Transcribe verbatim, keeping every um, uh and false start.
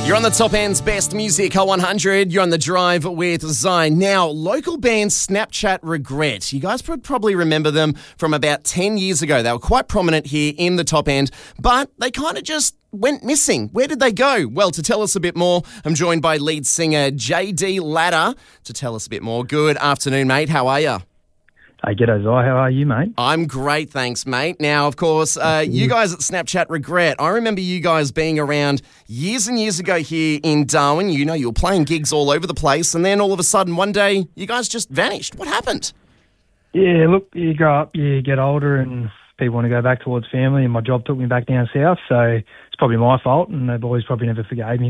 You're on the Top End's Best Music Hot one hundred. You're on the drive with Zine. Now, local band Snapchat Regret. You guys would probably remember them from about ten years ago. They were quite prominent here in the Top End, but they kind of just went missing. Where did they go? Well, to tell us a bit more, I'm joined by lead singer J D Ladder to tell us a bit more. Good afternoon, mate. How are you? Hey, g'day, Zai. How are you, mate? I'm great, thanks, mate. Now, of course, uh, you guys at Snapchat Regret, I remember you guys being around years and years ago here in Darwin. You know, you were playing gigs all over the place, and then all of a sudden, one day, you guys just vanished. What happened? Yeah, look, you grow up, you get older, and people want to go back towards family, and my job took me back down south, so it's probably my fault, and the boys probably never forgave me